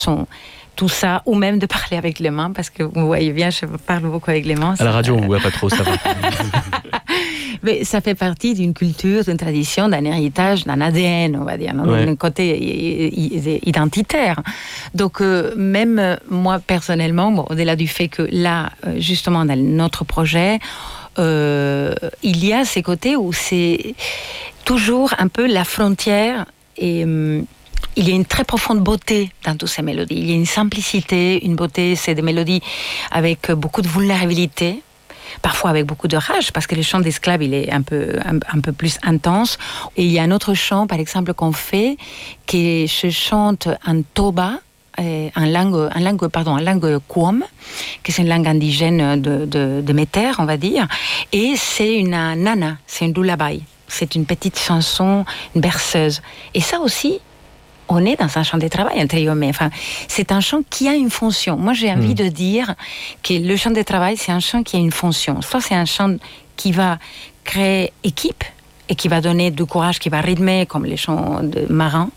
tout ça, ou même de parler avec les mains, parce que vous voyez bien, je parle beaucoup avec les mains. À la radio, on ne voit pas trop, ça va. Mais ça fait partie d'une culture, d'une tradition, d'un héritage, d'un ADN, on va dire, d'un côté identitaire. Donc, même moi, personnellement, au-delà du fait que là, justement, dans notre projet, il y a ces côtés où c'est toujours un peu la frontière et... il y a une très profonde beauté dans toutes ces mélodies. Il y a une simplicité, une beauté. C'est des mélodies avec beaucoup de vulnérabilité, parfois avec beaucoup de rage, parce que le chant d'esclave, il est un peu plus intense. Et il y a un autre chant, par exemple, qu'on fait, qui se chante en toba, en langue Kwom, qui est une langue indigène de mes terres, on va dire. Et c'est une nana, c'est une lullaby. C'est une petite chanson, une berceuse. Et ça aussi, on est dans un chant de travail, entre guillemets. Enfin, c'est un chant qui a une fonction. Moi, j'ai envie de dire que le chant de travail, c'est un chant qui a une fonction. Soit c'est un chant qui va créer équipe et qui va donner du courage, qui va rythmer, comme les chants de marins.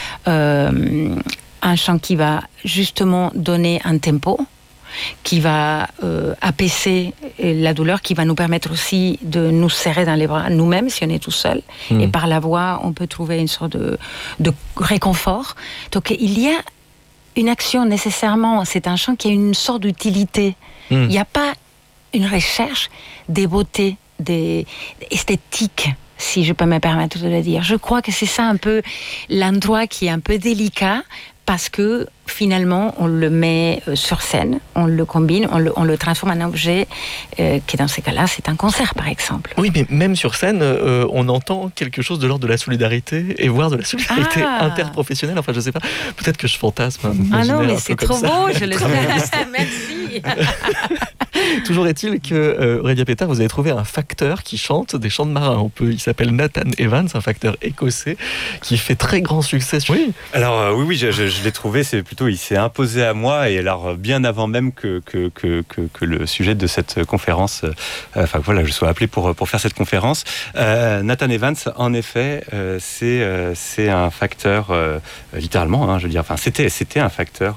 Un chant qui va justement donner un tempo, qui va apaiser la douleur, qui va nous permettre aussi de nous serrer dans les bras nous-mêmes si on est tout seul. Et par la voix, on peut trouver une sorte de réconfort. Donc il y a une action nécessairement, c'est un chant qui a une sorte d'utilité. Il n'y a pas une recherche des beautés, des esthétiques, si je peux me permettre de le dire. Je crois que c'est ça un peu l'endroit qui est un peu délicat, parce que finalement, on le met sur scène, on le combine, on le transforme en objet qui, dans ces cas-là, c'est un concert, par exemple. Oui, mais même sur scène, on entend quelque chose de l'ordre de la solidarité, et voire de la solidarité interprofessionnelle. Enfin, je ne sais pas, peut-être que je fantasme. Ah non, mais c'est trop beau, je le sais. Merci. Toujours est-il que, Aurélia Pétard, vous avez trouvé un facteur qui chante des chants de marins. Il s'appelle Nathan Evans, un facteur écossais, qui fait très grand succès. Oui. Alors, oui, je l'ai trouvé, il s'est imposé à moi, et alors bien avant même que le sujet de cette conférence, je sois appelé pour faire cette conférence. Nathan Evans, en effet, c'est un facteur, littéralement, je veux dire, c'était un facteur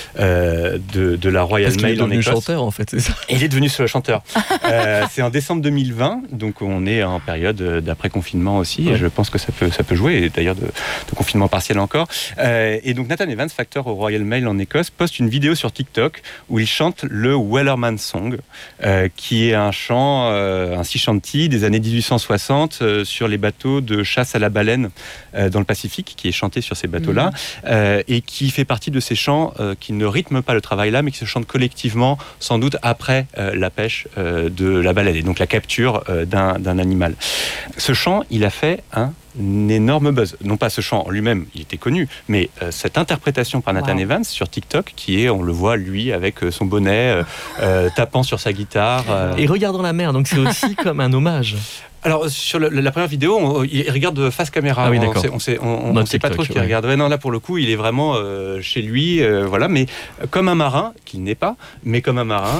de la Royal Mail en Écosse. Il est devenu chanteur, en fait, c'est ça. Il est devenu chanteur. C'est en décembre 2020, donc on est en période d'après-confinement aussi, et je pense que ça peut jouer, et d'ailleurs de confinement partiel encore. Et donc Nathan Evans, facteur au Royal Mail en Écosse, poste une vidéo sur TikTok où il chante le Wellerman Song, qui est un chant, un sea shanty des années 1860 sur les bateaux de chasse à la baleine dans le Pacifique, qui est chanté sur ces bateaux-là, et qui fait partie de ces chants qui ne rythment pas le travail là, mais qui se chantent collectivement, sans doute après la pêche de la baleine, et donc la capture d'un animal. Ce chant, il a fait un énorme buzz. Non pas ce chant en lui-même, il était connu, mais cette interprétation par Nathan Evans sur TikTok, qui est, on le voit, lui, avec son bonnet, tapant sur sa guitare. Et regardant la mer, donc c'est aussi comme un hommage. Alors, sur la première vidéo, il regarde face caméra. Ah oui, d'accord. On sait pas trop ce qu'il regarde. Ouais, non, là, pour le coup, il est vraiment chez lui, voilà. Mais comme un marin, qu'il n'est pas, mais comme un marin,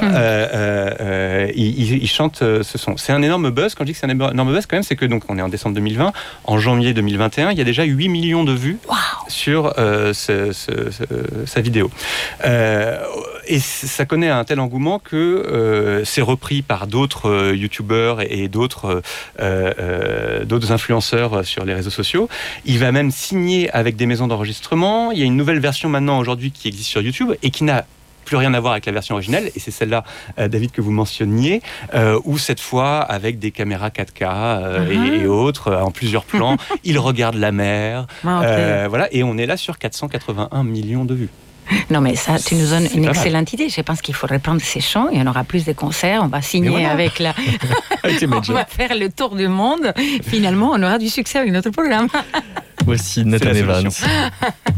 il chante ce son. C'est un énorme buzz. Quand je dis que c'est un énorme buzz, quand même, c'est que, donc, on est en décembre 2020. En janvier 2021, il y a déjà 8 millions de vues sur sa vidéo. Et ça connaît un tel engouement que c'est repris par d'autres youtubeurs et d'autres influenceurs sur les réseaux sociaux. Il va même signer avec des maisons d'enregistrement. Il y a une nouvelle version maintenant aujourd'hui qui existe sur YouTube et qui n'a plus rien à voir avec la version originale, et c'est celle-là, David, que vous mentionniez, où cette fois, avec des caméras 4K et autres, en plusieurs plans, il regarde la mer, voilà, et on est là sur 481 millions de vues. Non, mais ça, tu nous donnes une excellente idée. Je pense qu'il faudrait prendre ces chants, il y en aura plus de concerts, on va signer avec la... on va faire le tour du monde. Finalement, on aura du succès avec notre programme. Voici Nathan Evans.